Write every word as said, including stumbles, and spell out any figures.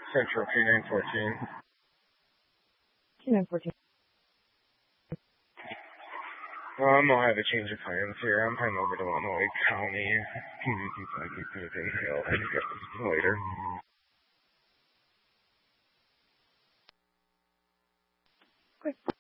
Central two nine one four. two nine one four. Well, I'm gonna have a change of plans here. I'm heading over to Illinois County. Can you keep like you put it in hell and get this later? Quick.